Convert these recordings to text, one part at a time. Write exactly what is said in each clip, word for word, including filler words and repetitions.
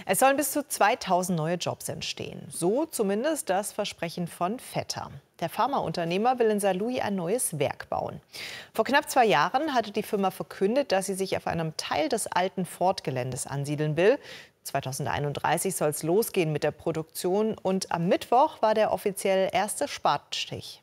Es sollen bis zu zweitausend neue Jobs entstehen. So zumindest das Versprechen von Vetter. Der Pharmaunternehmer will in Saarlouis ein neues Werk bauen. Vor knapp zwei Jahren hatte die Firma verkündet, dass sie sich auf einem Teil des alten Ford-Geländes ansiedeln will. zweitausendeinunddreißig soll es losgehen mit der Produktion und am Mittwoch war der offiziell erste Spatenstich.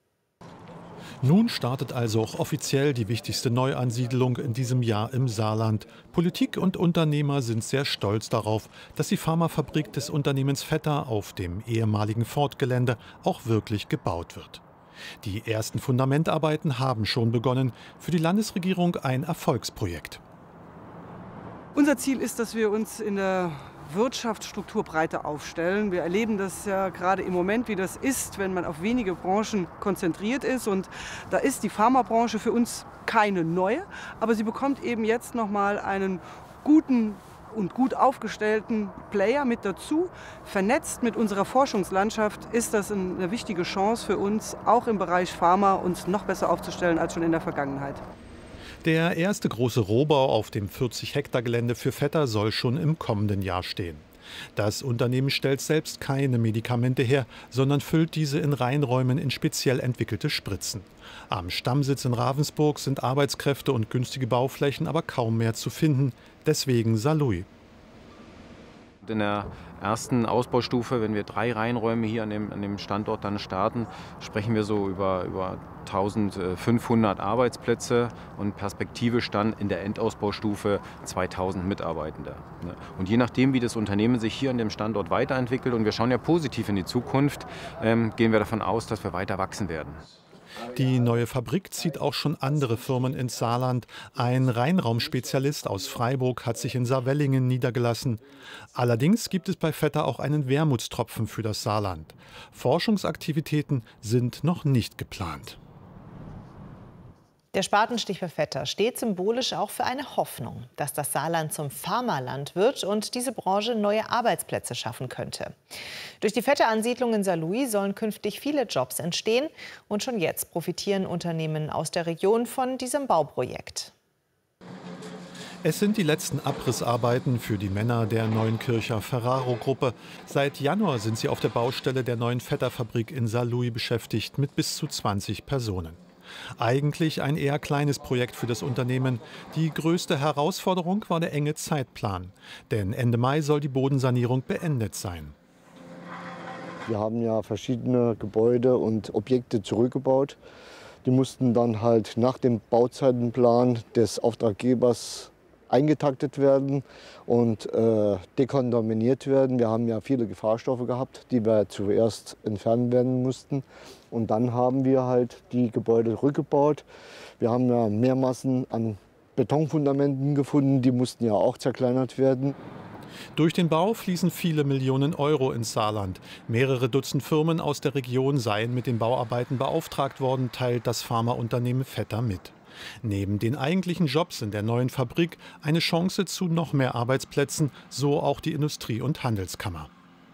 Nun startet also auch offiziell die wichtigste Neuansiedlung in diesem Jahr im Saarland. Politik und Unternehmer sind sehr stolz darauf, dass die Pharmafabrik des Unternehmens Vetter auf dem ehemaligen Ford-Gelände auch wirklich gebaut wird. Die ersten Fundamentarbeiten haben schon begonnen. Für die Landesregierung ein Erfolgsprojekt. Unser Ziel ist, dass wir uns in der Wirtschaftsstruktur breiter aufstellen. Wir erleben das ja gerade im Moment, wie das ist, wenn man auf wenige Branchen konzentriert ist. Und da ist die Pharmabranche für uns keine neue, aber sie bekommt eben jetzt noch mal einen guten und gut aufgestellten Player mit dazu. Vernetzt mit unserer Forschungslandschaft ist das eine wichtige Chance für uns, auch im Bereich Pharma uns noch besser aufzustellen als schon in der Vergangenheit. Der erste große Rohbau auf dem vierzig Hektar Gelände für Vetter soll schon im kommenden Jahr stehen. Das Unternehmen stellt selbst keine Medikamente her, sondern füllt diese in Reinräumen in speziell entwickelte Spritzen. Am Stammsitz in Ravensburg sind Arbeitskräfte und günstige Bauflächen aber kaum mehr zu finden. Deswegen Saarlouis. In der ersten Ausbaustufe, wenn wir drei Reinräume hier an dem, an dem Standort dann starten, sprechen wir so über, über eintausendfünfhundert Arbeitsplätze und perspektivisch dann in der Endausbaustufe zweitausend Mitarbeitende. Und je nachdem, wie das Unternehmen sich hier an dem Standort weiterentwickelt, und wir schauen ja positiv in die Zukunft, ähm, gehen wir davon aus, dass wir weiter wachsen werden. Die neue Fabrik zieht auch schon andere Firmen ins Saarland. Ein Reinraumspezialist aus Freiburg hat sich in Saarwellingen niedergelassen. Allerdings gibt es bei Vetter auch einen Wermutstropfen für das Saarland. Forschungsaktivitäten sind noch nicht geplant. Der Spatenstich für Vetter steht symbolisch auch für eine Hoffnung, dass das Saarland zum Pharmaland wird und diese Branche neue Arbeitsplätze schaffen könnte. Durch die Vetter-Ansiedlung in Saarlouis sollen künftig viele Jobs entstehen und schon jetzt profitieren Unternehmen aus der Region von diesem Bauprojekt. Es sind die letzten Abrissarbeiten für die Männer der Neunkircher Ferraro-Gruppe. Seit Januar sind sie auf der Baustelle der neuen Vetter-Fabrik in Saarlouis beschäftigt mit bis zu zwanzig Personen. Eigentlich ein eher kleines Projekt für das Unternehmen. Die größte Herausforderung war der enge Zeitplan. Denn Ende Mai soll die Bodensanierung beendet sein. Wir haben ja verschiedene Gebäude und Objekte zurückgebaut. Die mussten dann halt nach dem Bauzeitenplan des Auftraggebers eingetaktet werden und äh, dekontaminiert werden. Wir haben ja viele Gefahrstoffe gehabt, die wir zuerst entfernen werden mussten. Und dann haben wir halt die Gebäude rückgebaut. Wir haben ja mehr Massen an Betonfundamenten gefunden, die mussten ja auch zerkleinert werden. Durch den Bau fließen viele Millionen Euro ins Saarland. Mehrere Dutzend Firmen aus der Region seien mit den Bauarbeiten beauftragt worden, teilt das Pharmaunternehmen Vetter mit. Neben den eigentlichen Jobs in der neuen Fabrik eine Chance zu noch mehr Arbeitsplätzen, so auch die Industrie- und Handelskammer.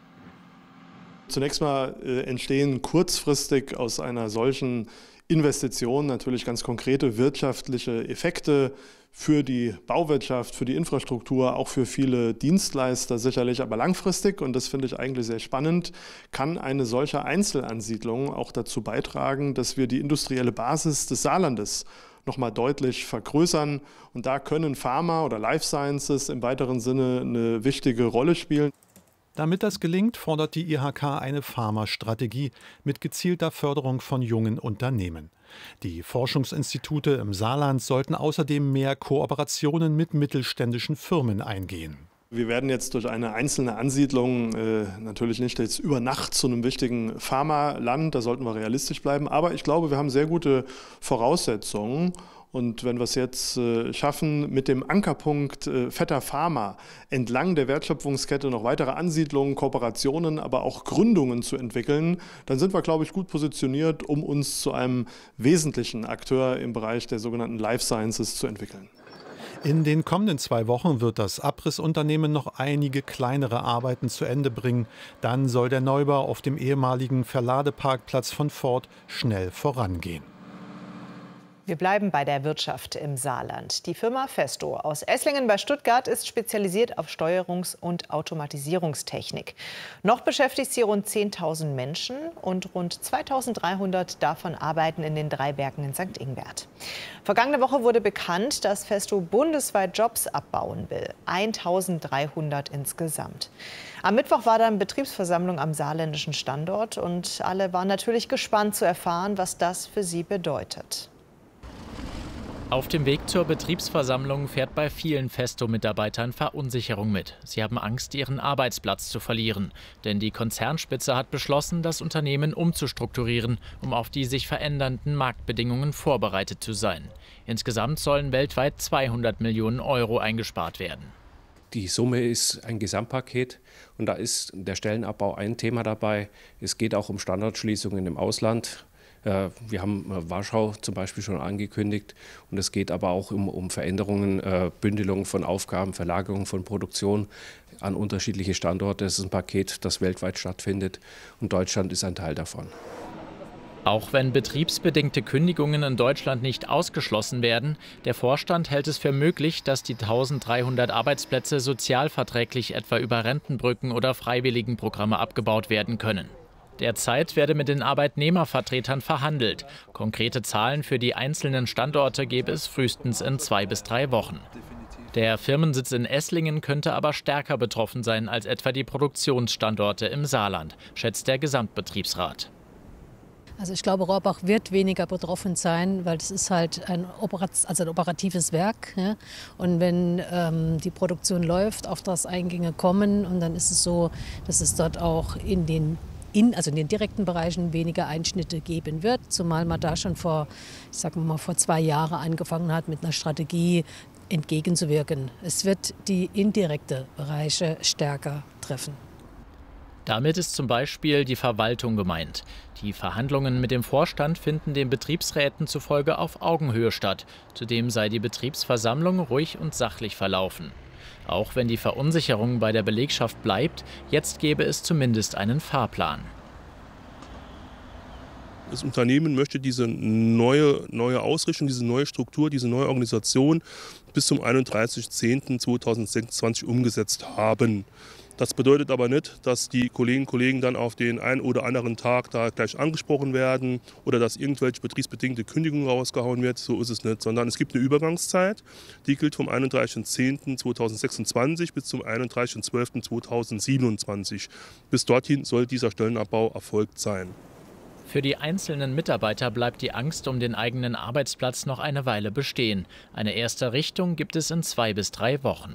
Zunächst mal äh, entstehen kurzfristig aus einer solchen Investition natürlich ganz konkrete wirtschaftliche Effekte für die Bauwirtschaft, für die Infrastruktur, auch für viele Dienstleister sicherlich, aber langfristig, und das finde ich eigentlich sehr spannend, kann eine solche Einzelansiedlung auch dazu beitragen, dass wir die industrielle Basis des Saarlandes noch mal deutlich vergrößern. Und da können Pharma oder Life Sciences im weiteren Sinne eine wichtige Rolle spielen. Damit das gelingt, fordert die I H K eine Pharmastrategie mit gezielter Förderung von jungen Unternehmen. Die Forschungsinstitute im Saarland sollten außerdem mehr Kooperationen mit mittelständischen Firmen eingehen. Wir werden jetzt durch eine einzelne Ansiedlung äh, natürlich nicht jetzt über Nacht zu einem wichtigen Pharmaland, da sollten wir realistisch bleiben, aber ich glaube, wir haben sehr gute Voraussetzungen. Und wenn wir es jetzt äh, schaffen, mit dem Ankerpunkt äh, Vetter Pharma entlang der Wertschöpfungskette noch weitere Ansiedlungen, Kooperationen, aber auch Gründungen zu entwickeln, dann sind wir, glaube ich, gut positioniert, um uns zu einem wesentlichen Akteur im Bereich der sogenannten Life Sciences zu entwickeln. In den kommenden zwei Wochen wird das Abrissunternehmen noch einige kleinere Arbeiten zu Ende bringen. Dann soll der Neubau auf dem ehemaligen Verladeparkplatz von Ford schnell vorangehen. Wir bleiben bei der Wirtschaft im Saarland. Die Firma Festo aus Esslingen bei Stuttgart ist spezialisiert auf Steuerungs- und Automatisierungstechnik. Noch beschäftigt sie rund zehntausend Menschen und rund zweitausenddreihundert davon arbeiten in den drei Werken in Sankt Ingbert. Vergangene Woche wurde bekannt, dass Festo bundesweit Jobs abbauen will. eintausenddreihundert insgesamt. Am Mittwoch war dann Betriebsversammlung am saarländischen Standort und alle waren natürlich gespannt zu erfahren, was das für sie bedeutet. Auf dem Weg zur Betriebsversammlung fährt bei vielen Festo-Mitarbeitern Verunsicherung mit. Sie haben Angst, ihren Arbeitsplatz zu verlieren. Denn die Konzernspitze hat beschlossen, das Unternehmen umzustrukturieren, um auf die sich verändernden Marktbedingungen vorbereitet zu sein. Insgesamt sollen weltweit zweihundert Millionen Euro eingespart werden. Die Summe ist ein Gesamtpaket und da ist der Stellenabbau ein Thema dabei. Es geht auch um Standortschließungen im Ausland. Wir haben Warschau zum Beispiel schon angekündigt und es geht aber auch um, um Veränderungen, äh, Bündelung von Aufgaben, Verlagerung von Produktion an unterschiedliche Standorte. Es ist ein Paket, das weltweit stattfindet und Deutschland ist ein Teil davon. Auch wenn betriebsbedingte Kündigungen in Deutschland nicht ausgeschlossen werden, der Vorstand hält es für möglich, dass die eintausenddreihundert Arbeitsplätze sozialverträglich etwa über Rentenbrücken oder Freiwilligenprogramme abgebaut werden können. Derzeit werde mit den Arbeitnehmervertretern verhandelt. Konkrete Zahlen für die einzelnen Standorte gäbe es frühestens in zwei bis drei Wochen. Der Firmensitz in Esslingen könnte aber stärker betroffen sein als etwa die Produktionsstandorte im Saarland, schätzt der Gesamtbetriebsrat. Also ich glaube, Rohrbach wird weniger betroffen sein, weil es ist halt ein, Operat also ein operatives Werk. Ja? Und wenn ähm, die Produktion läuft, Auftragseingänge kommen und dann ist es so, dass es dort auch in den In, also in den direkten Bereichen weniger Einschnitte geben wird, zumal man da schon vor, ich sag mal, vor zwei Jahren angefangen hat, mit einer Strategie entgegenzuwirken. Es wird die indirekten Bereiche stärker treffen. Damit ist zum Beispiel die Verwaltung gemeint. Die Verhandlungen mit dem Vorstand finden den Betriebsräten zufolge auf Augenhöhe statt. Zudem sei die Betriebsversammlung ruhig und sachlich verlaufen. Auch wenn die Verunsicherung bei der Belegschaft bleibt, jetzt gäbe es zumindest einen Fahrplan. Das Unternehmen möchte diese neue, neue Ausrichtung, diese neue Struktur, diese neue Organisation bis zum einunddreißigsten zehnten zweitausendsechsundzwanzig umgesetzt haben. Das bedeutet aber nicht, dass die Kolleginnen und Kollegen dann auf den einen oder anderen Tag da gleich angesprochen werden oder dass irgendwelche betriebsbedingte Kündigungen rausgehauen wird. So ist es nicht, sondern es gibt eine Übergangszeit, die gilt vom einunddreißigsten zehnten zweitausendsechsundzwanzig bis zum einunddreißigsten zwölften zweitausendsiebenundzwanzig. Bis dorthin soll dieser Stellenabbau erfolgt sein. Für die einzelnen Mitarbeiter bleibt die Angst um den eigenen Arbeitsplatz noch eine Weile bestehen. Eine erste Richtung gibt es in zwei bis drei Wochen.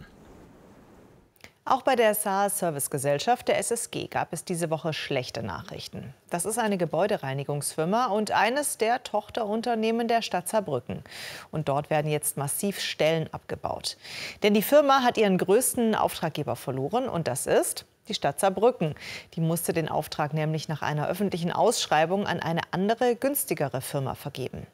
Auch bei der Saar-Service-Gesellschaft der S S G gab es diese Woche schlechte Nachrichten. Das ist eine Gebäudereinigungsfirma und eines der Tochterunternehmen der Stadt Saarbrücken. Und dort werden jetzt massiv Stellen abgebaut. Denn die Firma hat ihren größten Auftraggeber verloren und das ist die Stadt Saarbrücken. Die musste den Auftrag nämlich nach einer öffentlichen Ausschreibung an eine andere, günstigere Firma vergeben.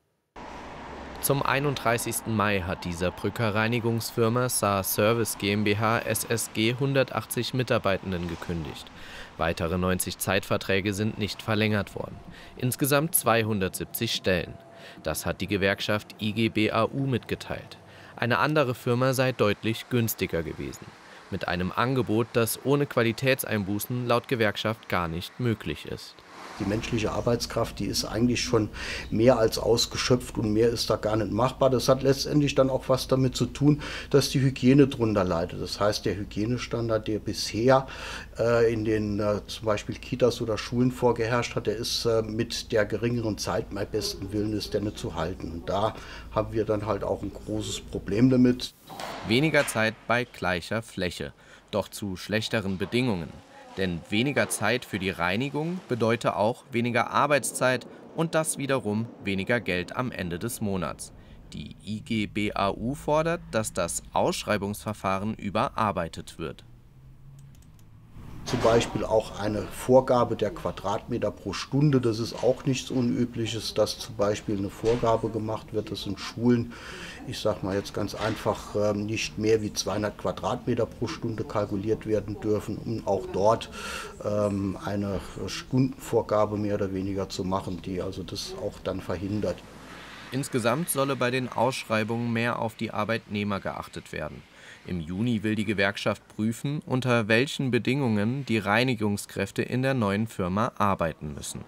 Zum einunddreißigsten Mai hat die Saarbrücker Reinigungsfirma Saar Service GmbH S S G hundertachtzig Mitarbeitenden gekündigt. Weitere neunzig Zeitverträge sind nicht verlängert worden. Insgesamt zweihundertsiebzig Stellen. Das hat die Gewerkschaft I G B A U mitgeteilt. Eine andere Firma sei deutlich günstiger gewesen. Mit einem Angebot, das ohne Qualitätseinbußen laut Gewerkschaft gar nicht möglich ist. Die menschliche Arbeitskraft, die ist eigentlich schon mehr als ausgeschöpft und mehr ist da gar nicht machbar. Das hat letztendlich dann auch was damit zu tun, dass die Hygiene drunter leidet. Das heißt, der Hygienestandard, der bisher äh, in den äh, zum Beispiel Kitas oder Schulen vorgeherrscht hat, der ist äh, mit der geringeren Zeit, mein besten Willen, ist der nicht zu halten. Und da haben wir dann halt auch ein großes Problem damit. Weniger Zeit bei gleicher Fläche, doch zu schlechteren Bedingungen. Denn weniger Zeit für die Reinigung bedeutet auch weniger Arbeitszeit und das wiederum weniger Geld am Ende des Monats. Die I G B A U fordert, dass das Ausschreibungsverfahren überarbeitet wird. Zum Beispiel auch eine Vorgabe der Quadratmeter pro Stunde. Das ist auch nichts Unübliches, dass zum Beispiel eine Vorgabe gemacht wird, dass in Schulen, ich sage mal jetzt ganz einfach, nicht mehr wie zweihundert Quadratmeter pro Stunde kalkuliert werden dürfen, um auch dort eine Stundenvorgabe mehr oder weniger zu machen, die also das auch dann verhindert. Insgesamt solle bei den Ausschreibungen mehr auf die Arbeitnehmer geachtet werden. Im Juni will die Gewerkschaft prüfen, unter welchen Bedingungen die Reinigungskräfte in der neuen Firma arbeiten müssen.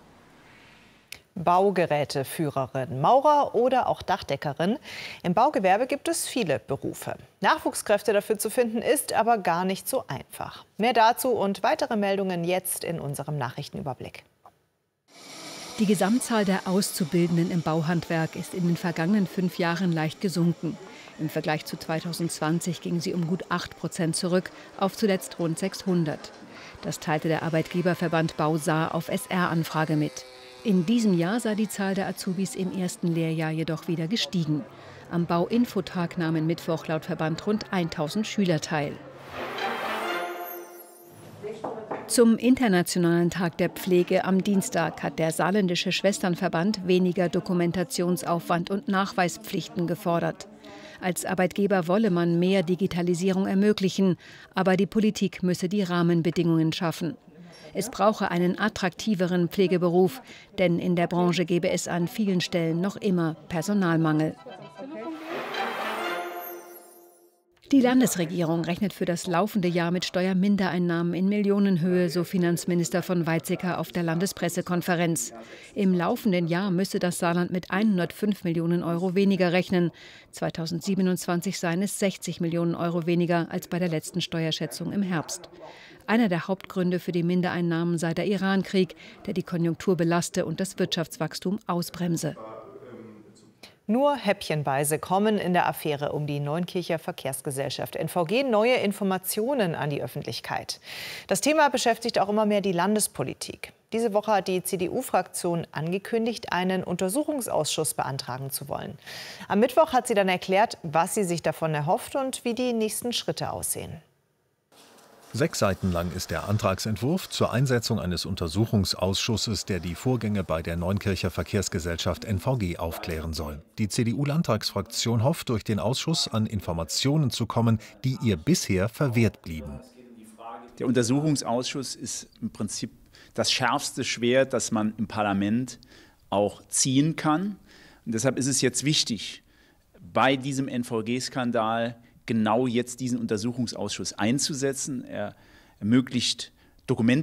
Baugeräteführerin, Maurer oder auch Dachdeckerin. Im Baugewerbe gibt es viele Berufe. Nachwuchskräfte dafür zu finden, ist aber gar nicht so einfach. Mehr dazu und weitere Meldungen jetzt in unserem Nachrichtenüberblick. Die Gesamtzahl der Auszubildenden im Bauhandwerk ist in den vergangenen fünf Jahren leicht gesunken. Im Vergleich zu zweitausendzwanzig ging sie um gut acht Prozent zurück, auf zuletzt rund sechshundert. Das teilte der Arbeitgeberverband Bausaar auf S R-Anfrage mit. In diesem Jahr sei die Zahl der Azubis im ersten Lehrjahr jedoch wieder gestiegen. Am Bauinfotag nahmen Mittwoch laut Verband rund tausend Schüler teil. Zum Internationalen Tag der Pflege am Dienstag hat der Saarländische Schwesternverband weniger Dokumentationsaufwand und Nachweispflichten gefordert. Als Arbeitgeber wolle man mehr Digitalisierung ermöglichen, aber die Politik müsse die Rahmenbedingungen schaffen. Es brauche einen attraktiveren Pflegeberuf, denn in der Branche gebe es an vielen Stellen noch immer Personalmangel. Die Landesregierung rechnet für das laufende Jahr mit Steuermindereinnahmen in Millionenhöhe, so Finanzminister von Weizsäcker auf der Landespressekonferenz. Im laufenden Jahr müsse das Saarland mit hundertfünf Millionen Euro weniger rechnen. zweitausendsiebenundzwanzig seien es sechzig Millionen Euro weniger als bei der letzten Steuerschätzung im Herbst. Einer der Hauptgründe für die Mindereinnahmen sei der Iran-Krieg, der die Konjunktur belaste und das Wirtschaftswachstum ausbremse. Nur häppchenweise kommen in der Affäre um die Neunkircher Verkehrsgesellschaft N V G neue Informationen an die Öffentlichkeit. Das Thema beschäftigt auch immer mehr die Landespolitik. Diese Woche hat die C D U-Fraktion angekündigt, einen Untersuchungsausschuss beantragen zu wollen. Am Mittwoch hat sie dann erklärt, was sie sich davon erhofft und wie die nächsten Schritte aussehen. Sechs Seiten lang ist der Antragsentwurf zur Einsetzung eines Untersuchungsausschusses, der die Vorgänge bei der Neunkircher Verkehrsgesellschaft N V G aufklären soll. Die C D U-Landtagsfraktion hofft, durch den Ausschuss an Informationen zu kommen, die ihr bisher verwehrt blieben. Der Untersuchungsausschuss ist im Prinzip das schärfste Schwert, das man im Parlament auch ziehen kann. Und deshalb ist es jetzt wichtig, bei diesem N V G-Skandal genau jetzt diesen Untersuchungsausschuss einzusetzen. Er ermöglicht Dokumente